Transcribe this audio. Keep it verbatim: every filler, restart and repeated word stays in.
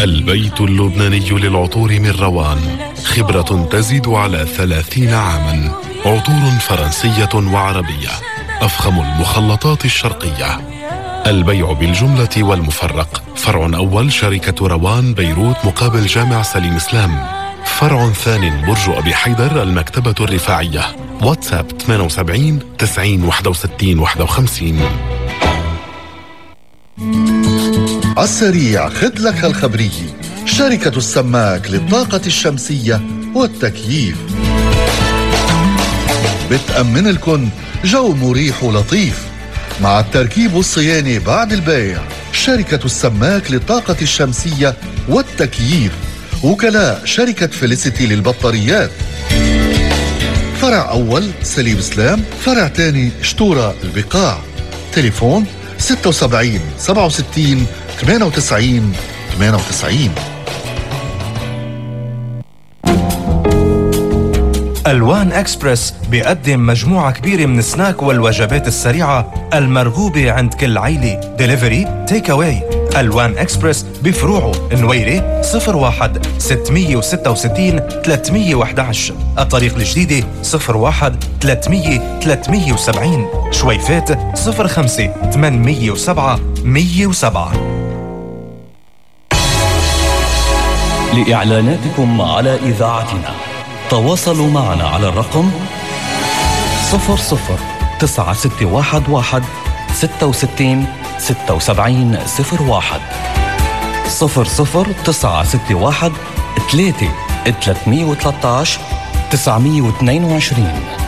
البيت اللبناني للعطور من روان، خبرة تزيد على ثلاثين عاما. عطور فرنسية وعربية، أفخم المخلطات الشرقية. البيع بالجملة والمفرق. فرع أول شركة روان بيروت مقابل جامع سليم إسلام. فرع ثاني برج أبي حيدر المكتبة الرفاعية. واتساب ثمانية وسبعين تسعين واحد وستين واحد وخمسين. عالسريع خد لك هالخبرية. شركة السماك للطاقة الشمسية والتكييف بتأمن لكم جو مريح ولطيف مع التركيب والصيانة بعد البيع. شركة السماك للطاقة الشمسية والتكييف، وكلاء شركة فيليسيتي للبطاريات. فرع أول سليم إسلام، فرع تاني شتورة البقاع. تليفون ستة وسبعين سبعة وستين ثمانية وتسعين ثمانية وتسعين. ألوان إكسبرس بيقدم مجموعة كبيرة من السناك والوجبات السريعة المرغوبة عند كل عائلة. ديليفري تيك أواي. ألوان إكسبرس بفروعه النويرة صفر واحد ستمية وستة وستين ثلاثمية وأحد عشر، الطريق الجديدة صفر واحد ثلاثمية ثلاثمية وسبعين، شويفات صفر خمسة ثمانمية وسبعة مية وسبعة. لإعلاناتكم على إذاعتنا تواصلوا معنا على الرقم صفر صفر تسعة ستة واحد واحد ستة وستين ستة وسبعين صفر واحد صفر صفر تسعة ستة واحد ثلاثة ثلاثمية وثلاثة عشر تسعمية واثنين وعشرين.